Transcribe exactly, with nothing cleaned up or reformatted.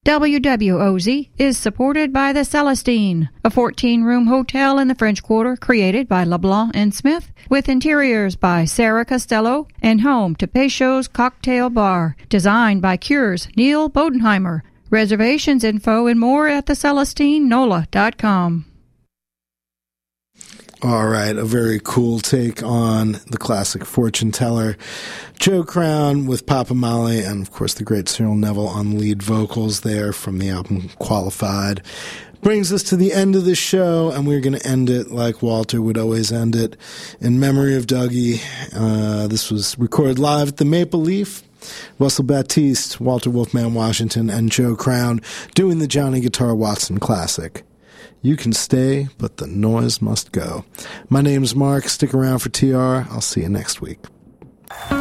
W W O Z is supported by the Celestine, a fourteen-room hotel in the French Quarter created by LeBlanc and Smith, with interiors by Sarah Costello, and home to Peychaud's Cocktail Bar, designed by Cure's Neil Bodenheimer. Reservations info and more at the celestine nola dot com. All right, a very cool take on the classic fortune teller. Joe Crown with Papa Molly, and of course the great Cyril Neville on lead vocals there from the album Qualified. Brings us to the end of the show, and we're going to end it like Walter would always end it, in memory of Dougie. Uh, this was recorded live at the Maple Leaf. Russell Baptiste, Walter Wolfman Washington, and Joe Crown doing the Johnny Guitar Watson classic. You can stay, but the noise must go. My name's Mark. Stick around for T R. I'll see you next week.